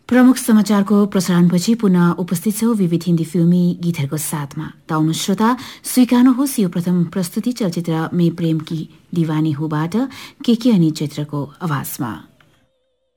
प्रमुख समाचारको प्रसारणपछि पुनः उपस्थित छौ विविध हिन्दी फिल्मी गीतहरूको साथमा। ताउनु श्रोता, स्वीकार्नुहोस् यो प्रथम प्रस्तुति चलचित्र मे प्रेम की दीवानी हुबाट के अनि चित्रको आवाजमा।